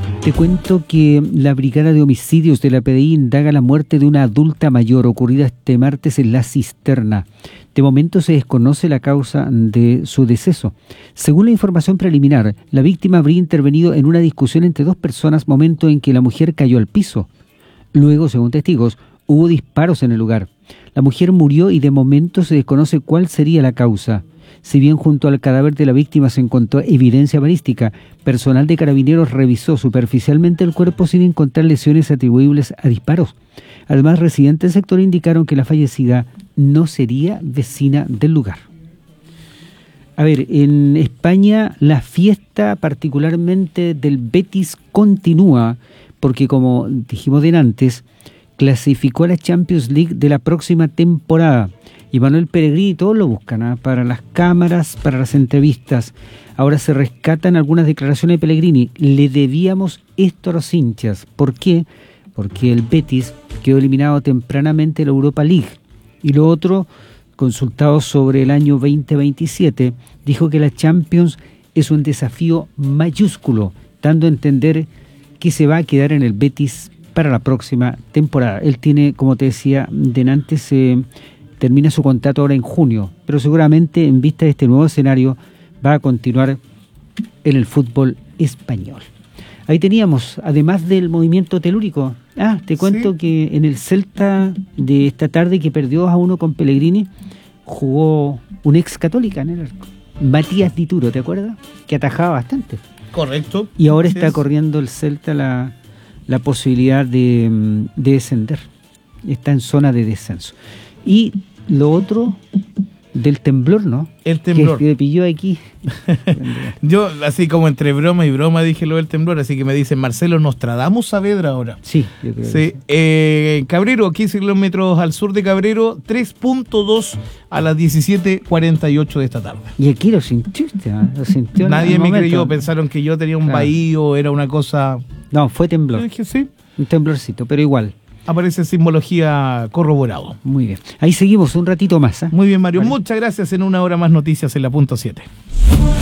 Te cuento que la Brigada de Homicidios de la PDI indaga la muerte de una adulta mayor ocurrida este martes en La Cisterna. De momento se desconoce la causa de su deceso. Según la información preliminar, la víctima habría intervenido en una discusión entre dos personas, momento en que la mujer cayó al piso. Luego, según testigos, hubo disparos en el lugar. La mujer murió y de momento se desconoce cuál sería la causa. Si bien junto al cadáver de la víctima se encontró evidencia balística, personal de Carabineros revisó superficialmente el cuerpo sin encontrar lesiones atribuibles a disparos. Además, residentes del sector indicaron que la fallecida no sería vecina del lugar. A ver, en España la fiesta particularmente del Betis continúa porque, como dijimos antes, clasificó a la Champions League de la próxima temporada. Y Manuel Pellegrini todos lo buscan, para las cámaras, para las entrevistas. Ahora se rescatan algunas declaraciones de Pellegrini. Le debíamos esto a los hinchas. ¿Por qué? Porque el Betis quedó eliminado tempranamente de la Europa League. Y lo otro, consultado sobre el año 2027, dijo que la Champions es un desafío mayúsculo, dando a entender que se va a quedar en el Betis para la próxima temporada. Él tiene, como te decía antes, termina su contrato ahora en junio, pero seguramente en vista de este nuevo escenario va a continuar en el fútbol español. Ahí teníamos, además del movimiento telúrico, te cuento que en el Celta de esta tarde que perdió 2-1 con Pellegrini, jugó un ex Católica en el arco, Matías Dituro, ¿te acuerdas? Que atajaba bastante. Correcto. Y ahora está corriendo el Celta la posibilidad de descender. Está en zona de descenso. Y lo otro del temblor, ¿no? El temblor. Que pilló aquí. Yo, así como entre broma y broma, dije lo del temblor, así que me dicen, Marcelo, ¿Nostradamus Saavedra ahora? Sí, yo creo sí. Cabrero, 15 kilómetros al sur de Cabrero, 3.2 a las 17:48 de esta tarde. Y aquí lo sintiste, ¿no? Lo sintió. Nadie me creyó, pensaron que yo tenía un bahío, era una cosa... No, fue temblor. Yo dije, sí. Un temblorcito, pero igual. Aparece simbología corroborado. Muy bien. Ahí seguimos un ratito más. Muy bien, Mario. Vale. Muchas gracias. En una hora más noticias en la punto 7.